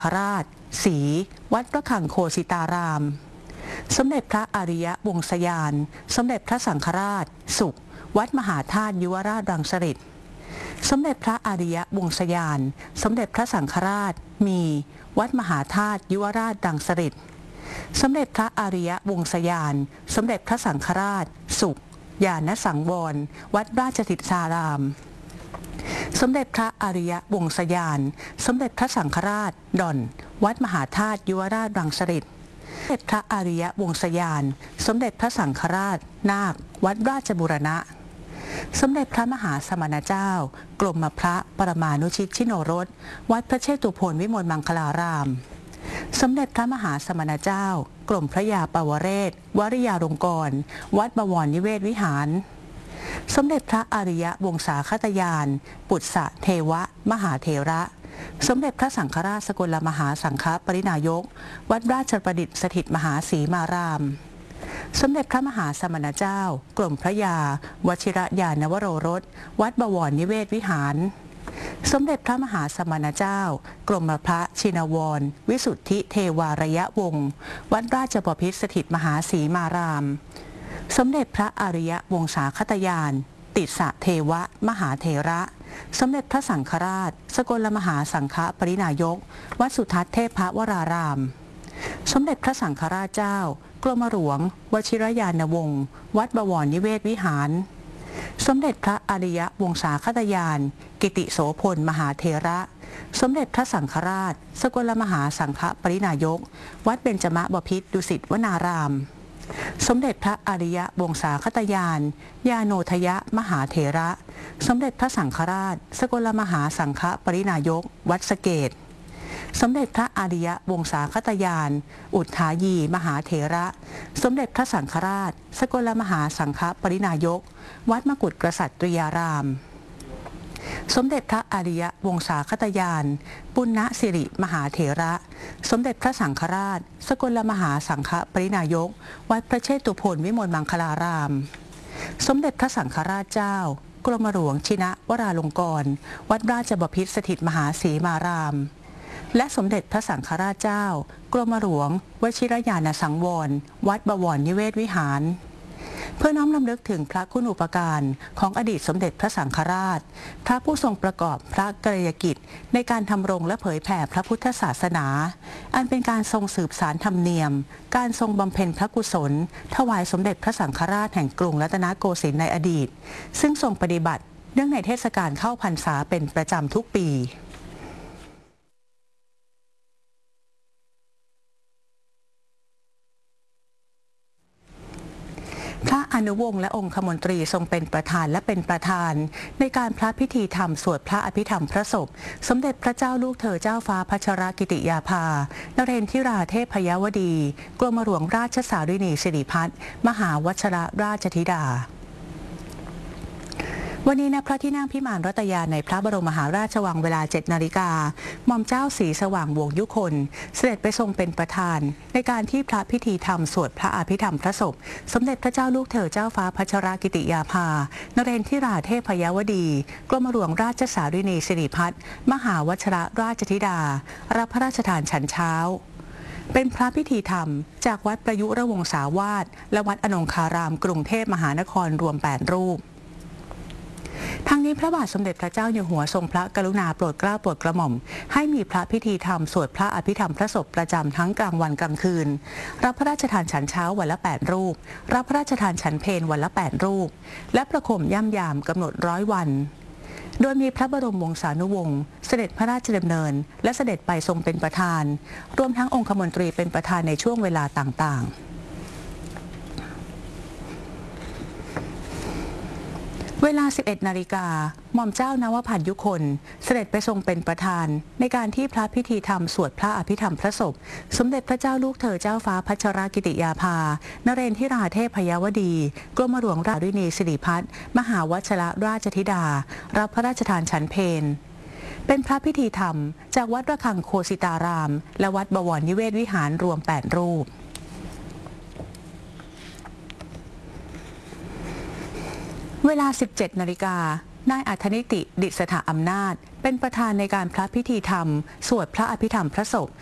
พระราชศรีวัดพระคังโคสิตารามสมเด็จพระอริยวงศยานสมเด็จพระสังฆราชสุขวัดมหาธาตุยุวราชรังสฤษฎ์สมเด็จพระอริยวงศยานสมเด็จพระสังฆราชมีวัดมหาธาตุยุวราชรังสฤษฎ์สมเด็จพระอริยวงศยานสมเด็จพระสังฆราชสุขญาณสังวรวัดราชสิทธารามสมเด็จพระอริยวงศยานสมเด็จพระสังฆราชด่อนวัดมหาธาตุยุวราชรังสฤษฎ์สมเด็จพระอริยวงศยานสมเด็จพระสังฆราชนาควัดราชบูรณะสมเด็จพระมหาสมณเจ้ากรมพระปรมานุชิตชิโนรสวัดพระเชตุพนวิมลมังคลารามสมเด็จพระมหาสมณเจ้ากรมพระยาปวเรศวริยาลงกรณ์วัดบวรนิเวศวิหารสมเด็จพระอริยวงศาคตยานปุตสะเทวะมหาเถระสมเด็จพระสังฆราชสกลมหาสังฆปรินายกวัดราชประดิษฐ์สถิตมหาศรีมารามสมเด็จพระมหาสมณเจ้ากรมพระยาวชิรญาณวโรรสวัดบวรนิเวศวิหารสมเด็จพระมหาสมณเจ้ากรมพระชินวรวิสุทธิเทวารยวงศ์วัดราชบพิตรสถิตมหาศรีมารามสมเด็จพระอริยวงศาคตยานติสสะเทวะมหาเถระสมเด็จพระสังฆราชสกลมหาสังฆปรินายกวัดสุทัศน์เทพวรารามสมเด็จพระสังฆราชเจ้ากรมหลวงวชิรญาณวงศ์วัดบวรนิเวศวิหารสมเด็จพระอริยวงศาคตยานกิติโสพลมหาเถระสมเด็จพระสังฆราชสกลมหาสังฆปรินายกวัดเบญจมบพิตรดุสิตวนารามสมเด็จพระอริยวงศาคตยานญาโนทยะมหาเถระสมเด็จพระสังฆราชสกลมหาสังฆปรินายกวัดสะเกษสมเด็จพระอริยวงศาคตยานอุทธายีมหาเถระสมเด็จพระสังฆราชสกลมหาสังฆปรินายกวัดมกุฏกษัตริยารามสมเด็จพระอริยวงศาคตยานปุณณสิริมหาเถระสมเด็จพระสังฆราชสกลมหาสังฆปรินายกวัดพระเชตุพนวิมลมังคลารามสมเด็จพระสังฆราชเจ้ากรมหลวงชินะวราลงกรณ์วัดราชบพิตรสถิตมหาศรีมารามและสมเด็จพระสังฆราชเจ้ากรมหลวงวชิรญาณสังวรวัดบวรนิเวศวิหารเพื่อน้อมรำลึกถึงพระคุณูปการของอดีตสมเด็จพระสังฆราชพระผู้ทรงประกอบพระกรณียกิจในการทำรงและเผยแผ่พระพุทธศาสนาอันเป็นการทรงสืบสานธรรมเนียมการทรงบำเพ็ญพระกุศลถวายสมเด็จพระสังฆราชแห่งกรุงรัตนโกสินทร์ในอดีตซึ่งทรงปฏิบัติเนื่องในเทศกาลเข้าพรรษาเป็นประจำทุกปีพระอนุวงศ์และองคมนตรีทรงเป็นประธานและเป็นประธานในการพระพิธีธรรมสวดพระอภิธรรมพระศพสมเด็จพระเจ้าลูกเธอเจ้าฟ้าพัชรกิติยาภานเรนทิราเทพยวดีกรมหลวงราชสารินีสิริพัฒน์มหาวชรราชธิดาวันนี้ณพระที่นั่งพิมานรัตยาในพระบรมมหาราชวังเวลา 7 นาฬิกาหม่อมเจ้าศรีสว่างวงศ์ยุคนเสด็จไปทรงเป็นประธานในการที่พระพิธีธรรมสวดพระอภิธรรมพระศพสมเด็จพระเจ้าลูกเธอเจ้าฟ้าพัชรกิติยาภานเรนทิราเทพยวดีกรมหลวงราชสารินีสิริพัฒน์มหาวชรราชธิดารับพระราชทานฉันเช้าเป็นพระพิธีธรรมจากวัดประยุรวงศาวาสและวัดอนงคารามกรุงเทพมหานครรวม 8 รูปทั้งนี้พระบาทสมเด็จพระเจ้าอยู่หัวทรงพระกรุณาโปรดเกล้าโปรดกระหม่อมให้มีพระพิธีธรรมสวดพระอภิธรรมพระศพประจำทั้งกลางวันกลางคืนรับพระราชทานฉันเช้าวันละ 8 รูปรับพระราชทานฉันเพลวันละ 8 รูปและประโคมย่ำยามกำหนด100 วันโดยมีพระบรมวงศานุวงศ์เสด็จพระราชดำเนินและเสด็จไปทรงเป็นประธานรวมทั้งองคมนตรีเป็นประธานในช่วงเวลาต่างๆเวลา 11 นาฬิกาหม่อมเจ้านวพันธ์ยุคนเสด็จไปทรงเป็นประธานในการที่พระพิธีธรรมสวดพระอภิธรรมพระศพสมเด็จพระเจ้าลูกเธอเจ้าฟ้าพัชรกิติยาภานเรนทิราเทพยวดีกรมหลวงราชสารินีสิริพัฒน์มหาวชรราชธิดารับพระราชทานฉันเพลเป็นพระพิธีธรรมจากวัดระฆังโคสิตารามและวัดบวรนิเวศวิหารรวม 8 รูปเวลา 17 นาฬิกานายอัธนิติ ดิษฐอำนาจเป็นประธานในการพระพิธีธรรมสวดพระอภิธรรมพระศพ